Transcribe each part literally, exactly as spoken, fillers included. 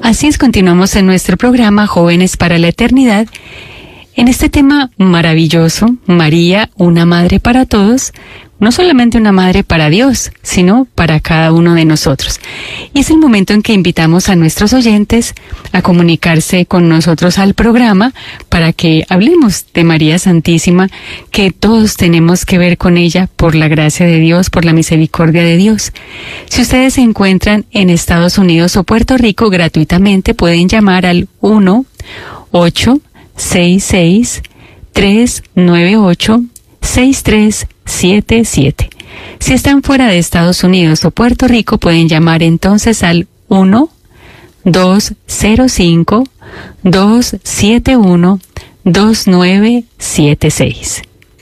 Así es, continuamos en nuestro programa Jóvenes para la Eternidad, en este tema maravilloso, María, una madre para todos, no solamente una madre para Dios, sino para cada uno de nosotros. Y es el momento en que invitamos a nuestros oyentes a comunicarse con nosotros al programa para que hablemos de María Santísima, que todos tenemos que ver con ella por la gracia de Dios, por la misericordia de Dios. Si ustedes se encuentran en Estados Unidos o Puerto Rico, gratuitamente pueden llamar al uno ocho seis seis tres nueve ocho seis tres siete siete. Si están fuera de Estados Unidos o Puerto Rico, pueden llamar entonces al uno dos cero cinco dos siete uno dos nueve siete seis.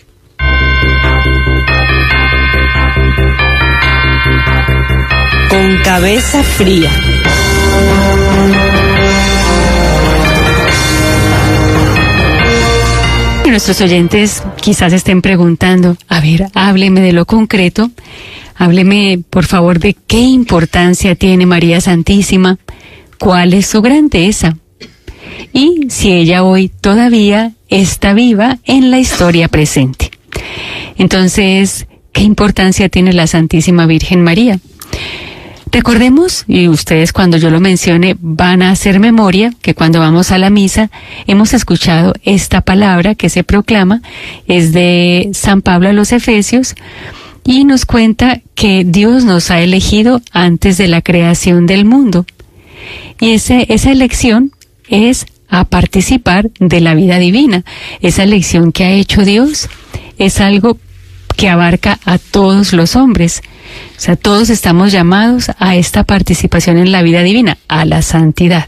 Con cabeza fría. Nuestros oyentes quizás estén preguntando, a ver, hábleme de lo concreto, hábleme por favor de qué importancia tiene María Santísima, cuál es su grandeza y si ella hoy todavía está viva en la historia presente. Entonces, ¿qué importancia tiene la Santísima Virgen María? Recordemos, y ustedes cuando yo lo mencione van a hacer memoria, que cuando vamos a la misa hemos escuchado esta palabra que se proclama, es de San Pablo a los Efesios, y nos cuenta que Dios nos ha elegido antes de la creación del mundo. Y ese, esa elección es a participar de la vida divina. Esa elección que ha hecho Dios es algo que abarca a todos los hombres. O sea, todos estamos llamados a esta participación en la vida divina, a la santidad,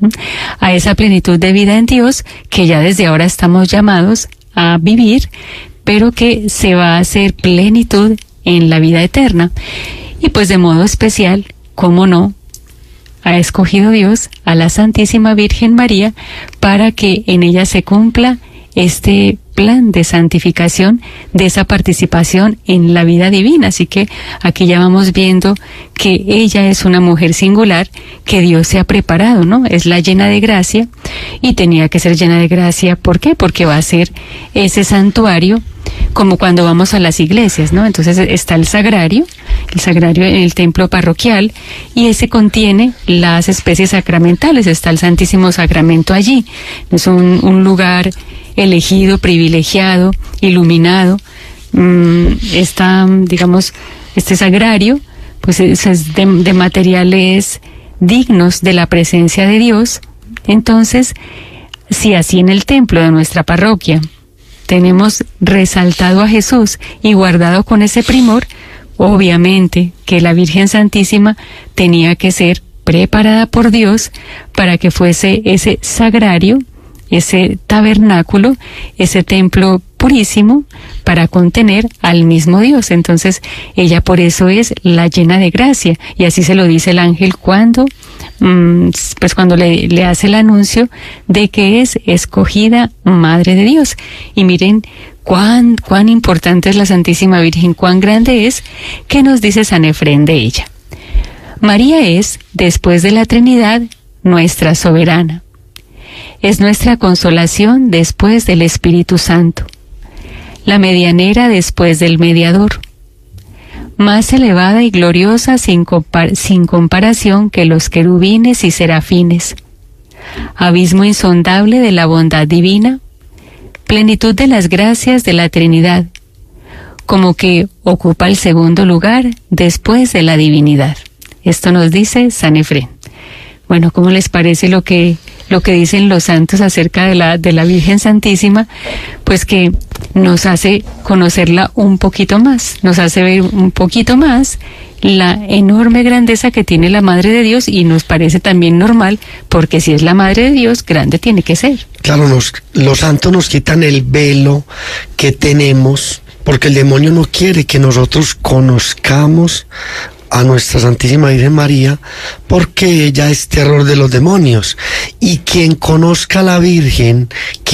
a esa plenitud de vida en Dios que ya desde ahora estamos llamados a vivir, pero que se va a hacer plenitud en la vida eterna. Y pues de modo especial, ¿cómo no?, ha escogido Dios a la Santísima Virgen María para que en ella se cumpla este plan de santificación, de esa participación en la vida divina. Así que aquí ya vamos viendo que ella es una mujer singular que Dios se ha preparado, ¿no? Es la llena de gracia y tenía que ser llena de gracia. ¿Por qué? Porque va a ser ese santuario como cuando vamos a las iglesias, ¿no? Entonces está el sagrario, el sagrario en el templo parroquial, y ese contiene las especies sacramentales. Está el Santísimo Sacramento allí. Es un, un lugar elegido, privilegiado, iluminado. Mm, está, digamos, este sagrario, pues es, es de, de materiales dignos de la presencia de Dios. Entonces, si así en el templo de nuestra parroquia tenemos resaltado a Jesús y guardado con ese primor, obviamente que la Virgen Santísima tenía que ser preparada por Dios para que fuese ese sagrario, ese tabernáculo, ese templo purísimo para contener al mismo Dios. Entonces ella por eso es la llena de gracia, y así se lo dice el ángel cuando mm, pues cuando le, le hace el anuncio de que es escogida Madre de Dios. Y miren cuán, cuán importante es la Santísima Virgen, cuán grande es, que nos dice San Efrén de ella. María es, después de la Trinidad, nuestra soberana. Es nuestra consolación después del Espíritu Santo, la medianera después del mediador, más elevada y gloriosa sin, compar- sin comparación que los querubines y serafines, abismo insondable de la bondad divina, plenitud de las gracias de la Trinidad, como que ocupa el segundo lugar después de la divinidad. Esto nos dice San Efrén. Bueno, ¿cómo les parece lo que lo que dicen los santos acerca de la de la Virgen Santísima? Pues que nos hace conocerla un poquito más, nos hace ver un poquito más la enorme grandeza que tiene la Madre de Dios, y nos parece también normal, porque si es la Madre de Dios, grande tiene que ser. Claro, nos, los santos nos quitan el velo que tenemos, porque el demonio no quiere que nosotros conozcamos a nuestra Santísima Virgen María, porque ella es terror de los demonios, y quien conozca a la Virgen,